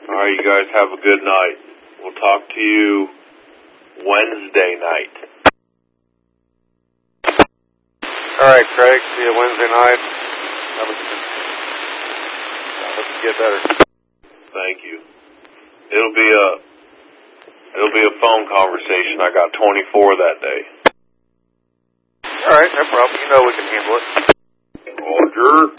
All right, you guys have a good night. We'll talk to you Wednesday night. All right, Craig. See you Wednesday night. Have a good. Let's get better. Thank you. It'll be a phone conversation. I got 24 that day. All right, no problem. You know we can handle it. Roger.